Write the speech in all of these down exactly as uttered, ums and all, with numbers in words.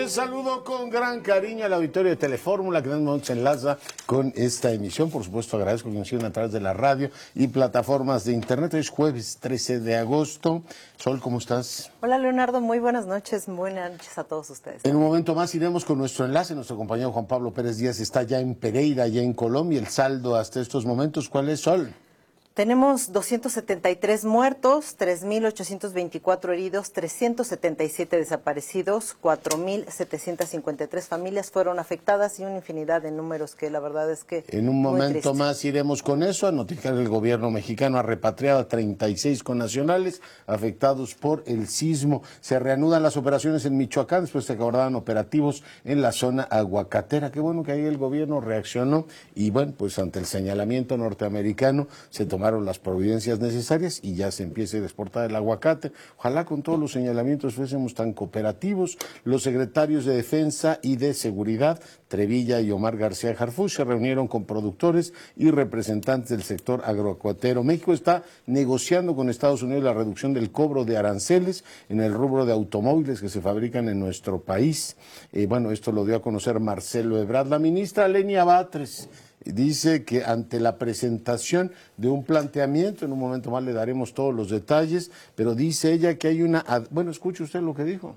Saludo con gran cariño al auditorio de Telefórmula que nos enlaza con esta emisión. Por supuesto, agradezco que nos sigan a través de la radio y plataformas de internet. Hoy es jueves trece de agosto. Sol, ¿cómo estás? Hola, Leonardo. Muy buenas noches. Buenas noches a todos ustedes. En un momento más iremos con nuestro enlace. Nuestro compañero Juan Pablo Pérez Díaz está ya en Pereira, ya en Colombia. El saldo hasta estos momentos, ¿cuál es, Sol? Tenemos doscientos setenta y tres muertos, tres mil ochocientos veinticuatro heridos, trescientos setenta y siete desaparecidos, cuatro mil setecientos cincuenta y tres familias fueron afectadas y una infinidad de números que la verdad es que... En un momento más iremos con eso. A notificar que el gobierno mexicano ha repatriado a treinta y seis connacionales afectados por el sismo. Se reanudan las operaciones en Michoacán después de que abordaban operativos en la zona aguacatera. Qué bueno que ahí el gobierno reaccionó y bueno, pues ante el señalamiento norteamericano se tomó tomaron las providencias necesarias y ya se empieza a exportar el aguacate. Ojalá con todos los señalamientos fuésemos tan cooperativos. Los secretarios de Defensa y de Seguridad, Trevilla y Omar García Harfuch, se reunieron con productores y representantes del sector agroacuatero. México está negociando con Estados Unidos la reducción del cobro de aranceles en el rubro de automóviles que se fabrican en nuestro país. Eh, bueno, esto lo dio a conocer Marcelo Ebrard. La ministra Lenia Batres dice que ante la presentación de un planteamiento, en un momento más le daremos todos los detalles, pero dice ella que hay una... Bueno, escuche usted lo que dijo.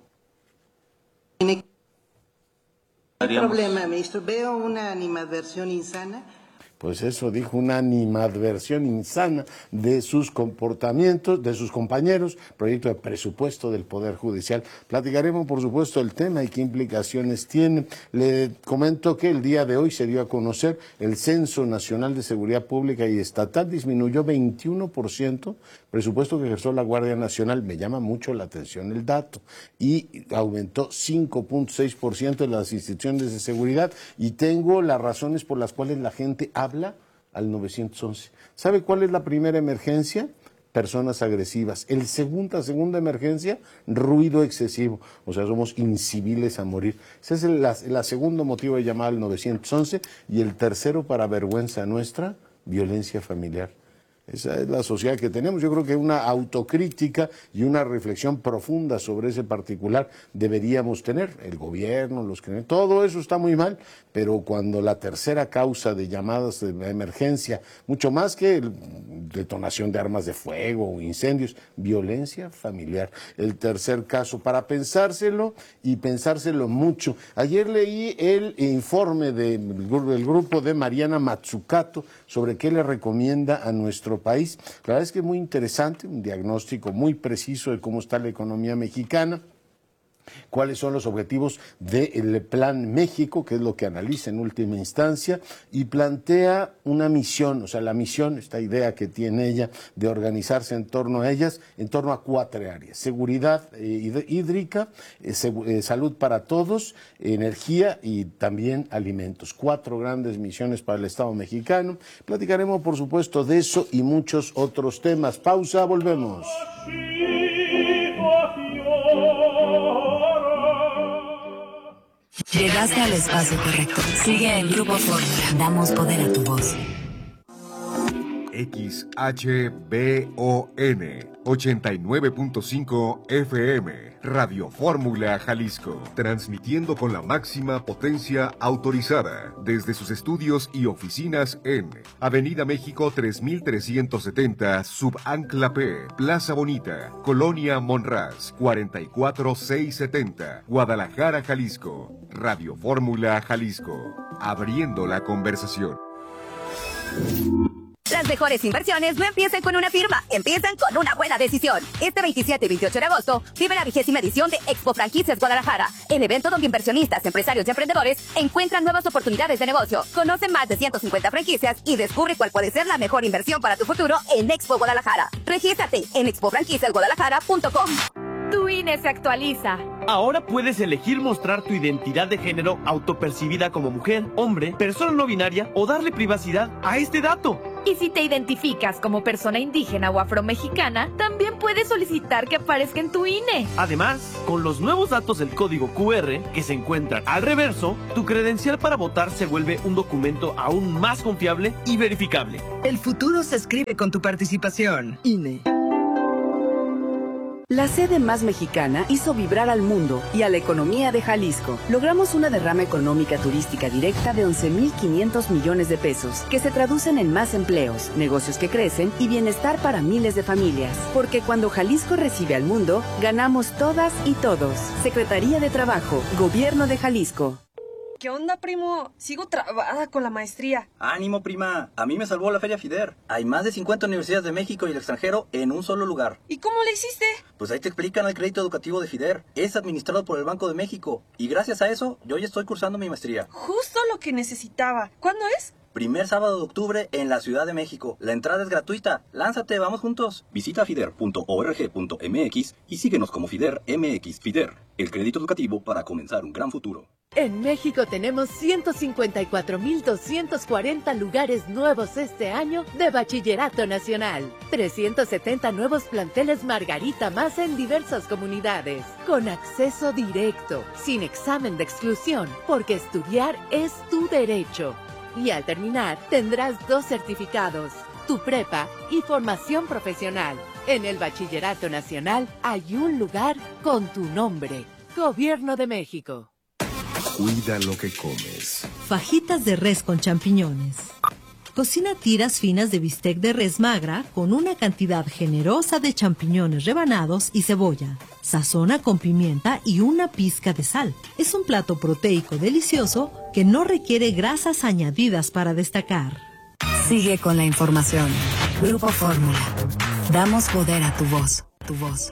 No hay problema, ministro. Veo una animadversión insana. Pues eso dijo, una animadversión insana de sus comportamientos, de sus compañeros, proyecto de presupuesto del Poder Judicial. Platicaremos, por supuesto, el tema y qué implicaciones tiene. Le comento que el día de hoy se dio a conocer el Censo Nacional de Seguridad Pública y Estatal, disminuyó veintiuno por ciento, presupuesto que ejerció la Guardia Nacional, me llama mucho la atención el dato, y aumentó cinco punto seis por ciento en las instituciones de seguridad, y tengo las razones por las cuales la gente habla al nueve once. ¿Sabe cuál es la primera emergencia? Personas agresivas. El segunda, segunda emergencia, ruido excesivo. O sea, somos inciviles a morir. Ese es el la, la segundo motivo de llamar al nueve once. Y el tercero, para vergüenza nuestra, violencia familiar. Esa es la sociedad que tenemos. Yo creo que una autocrítica y una reflexión profunda sobre ese particular deberíamos tener. El gobierno, los que... todo eso está muy mal, pero cuando la tercera causa de llamadas de emergencia, mucho más que detonación de armas de fuego o incendios, violencia familiar. El tercer caso, para pensárselo y pensárselo mucho. Ayer leí el informe del grupo de Mariana Mazzucato sobre qué le recomienda a nuestro país. La verdad es que es muy interesante, un diagnóstico muy preciso de cómo está la economía mexicana, cuáles son los objetivos del Plan México, que es lo que analiza en última instancia, y plantea una misión, o sea, la misión, esta idea que tiene ella de organizarse en torno a ellas, en torno a cuatro áreas: seguridad eh, hídrica, eh, eh, salud para todos, energía y también alimentos. Cuatro grandes misiones para el Estado mexicano. Platicaremos, por supuesto, de eso y muchos otros temas. Pausa, volvemos. Llegaste al espacio correcto. Sigue el Grupo Fórmula. Damos poder a tu voz. X H B O N ochenta y nueve punto cinco F M, Radio Fórmula Jalisco, transmitiendo con la máxima potencia autorizada desde sus estudios y oficinas en Avenida México tres mil trescientos setenta, Subancla P, Plaza Bonita, Colonia Monraz, cuarenta y cuatro mil seiscientos setenta, Guadalajara, Jalisco. Radio Fórmula Jalisco, abriendo la conversación. Las mejores inversiones no empiezan con una firma, empiezan con una buena decisión. Este veintisiete y veintiocho de agosto vive la vigésima edición de Expo Franquicias Guadalajara, el evento donde inversionistas, empresarios y emprendedores encuentran nuevas oportunidades de negocio. Conoce más de ciento cincuenta franquicias y descubre cuál puede ser la mejor inversión para tu futuro en Expo Guadalajara. Regístrate en expo franquicias guadalajara punto com. Tu I N E se actualiza. Ahora puedes elegir mostrar tu identidad de género autopercibida como mujer, hombre, persona no binaria o darle privacidad a este dato. Y si te identificas como persona indígena o afromexicana, también puedes solicitar que aparezca en tu I N E. Además, con los nuevos datos del código Q R que se encuentran al reverso, tu credencial para votar se vuelve un documento aún más confiable y verificable. El futuro se escribe con tu participación. I N E. La sede más mexicana hizo vibrar al mundo y a la economía de Jalisco. Logramos una derrama económica turística directa de once mil quinientos millones de pesos, que se traducen en más empleos, negocios que crecen y bienestar para miles de familias. Porque cuando Jalisco recibe al mundo, ganamos todas y todos. Secretaría de Trabajo, Gobierno de Jalisco. ¿Qué onda, primo? Sigo trabada con la maestría. ¡Ánimo, prima! A mí me salvó la Feria FIDER. Hay más de cincuenta universidades de México y el extranjero en un solo lugar. ¿Y cómo le hiciste? Pues ahí te explican el crédito educativo de FIDER. Es administrado por el Banco de México. Y gracias a eso, yo ya estoy cursando mi maestría. Justo lo que necesitaba. ¿Cuándo es? Primer sábado de octubre en la Ciudad de México. La entrada es gratuita. Lánzate, vamos juntos. Visita fider punto org punto m x y síguenos como FIDER M X. FIDER, el crédito educativo para comenzar un gran futuro. En México tenemos ciento cincuenta y cuatro mil doscientos cuarenta lugares nuevos este año de Bachillerato Nacional. trescientos setenta nuevos planteles Margarita más en diversas comunidades. Con acceso directo, sin examen de exclusión, porque estudiar es tu derecho. Y al terminar, tendrás dos certificados, tu prepa y formación profesional. En el Bachillerato Nacional hay un lugar con tu nombre. Gobierno de México. Cuida lo que comes. Fajitas de res con champiñones. Cocina tiras finas de bistec de res magra con una cantidad generosa de champiñones rebanados y cebolla. Sazona con pimienta y una pizca de sal. Es un plato proteico delicioso que no requiere grasas añadidas para destacar. Sigue con la información. Grupo Fórmula. Damos poder a tu voz. Tu voz.